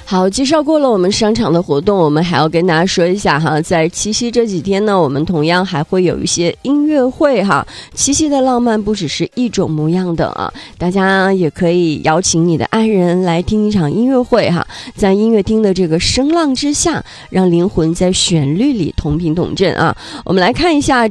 好，介绍过了我们商场的活动，我们还要跟大家说一下哈，在七夕这几天呢，我们同样还会有一些音乐会哈。七夕的浪漫不只是一种模样的啊，大家也可以邀请你的爱人来听一场音乐会哈，在音乐厅的这个声浪之下，让灵魂在旋律里同频共振啊。我们来看一下